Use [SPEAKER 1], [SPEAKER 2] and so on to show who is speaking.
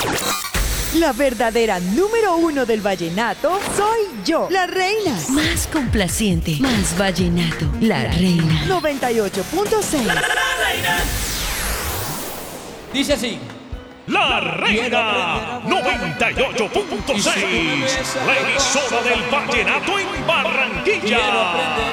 [SPEAKER 1] La verdadera número uno del vallenato soy yo, la reina.
[SPEAKER 2] Más complaciente, más vallenato, la reina.
[SPEAKER 1] 98.6.
[SPEAKER 3] Dice así.
[SPEAKER 4] La Reina 98.6, la emisora del vallenato en Barranquilla.